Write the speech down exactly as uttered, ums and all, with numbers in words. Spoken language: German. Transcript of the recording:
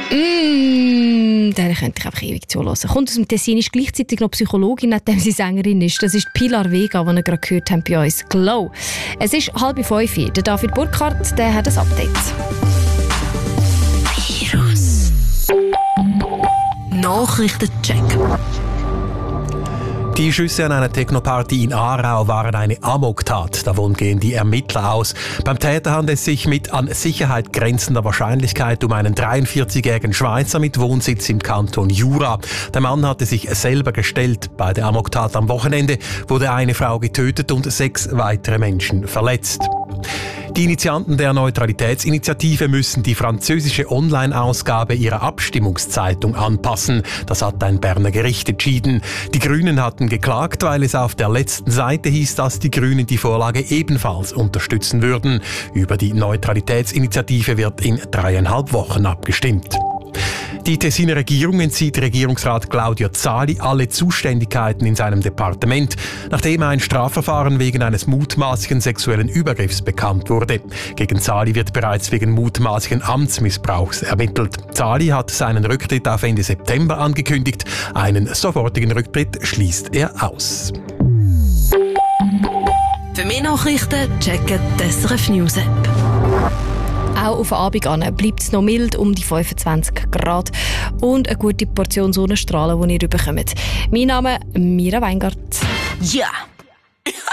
Mm, da könnte ich einfach ewig zuhören. Kommt aus dem Tessin, ist gleichzeitig noch Psychologin, nachdem sie Sängerin ist. Das ist Pilar Vega, die wir gerade gehört haben bei uns. Glow. Es ist halb fünf. Der David Burkhardt, der hat ein Update. Virus. Nachrichtencheck. Die Schüsse an einer Technoparty in Aarau waren eine Amoktat. Davon gehen die Ermittler aus. Beim Täter handelt es sich mit an Sicherheit grenzender Wahrscheinlichkeit um einen dreiundvierzigjährigen Schweizer mit Wohnsitz im Kanton Jura. Der Mann hatte sich selber gestellt. Bei der Amoktat am Wochenende wurde eine Frau getötet und sechs weitere Menschen verletzt. Die Initianten der Neutralitätsinitiative müssen die französische Online-Ausgabe ihrer Abstimmungszeitung anpassen. Das hat ein Berner Gericht entschieden. Die Grünen hatten geklagt, weil es auf der letzten Seite hieß, dass die Grünen die Vorlage ebenfalls unterstützen würden. Über die Neutralitätsinitiative wird in dreieinhalb Wochen abgestimmt. Die Tessiner Regierung entzieht Regierungsrat Claudio Zali alle Zuständigkeiten in seinem Departement, nachdem ein Strafverfahren wegen eines mutmaßlichen sexuellen Übergriffs bekannt wurde. Gegen Zali wird bereits wegen mutmaßlichen Amtsmissbrauchs ermittelt. Zali hat seinen Rücktritt auf Ende September angekündigt. Einen sofortigen Rücktritt schließt er aus. Für mehr Nachrichten checken die S R F News App. Auch auf den Abend an bleibt es noch mild, um die fünfundzwanzig Grad. Und eine gute Portion Sonnenstrahlen, die ihr bekommt. Mein Name ist Mira Weingart. Ja!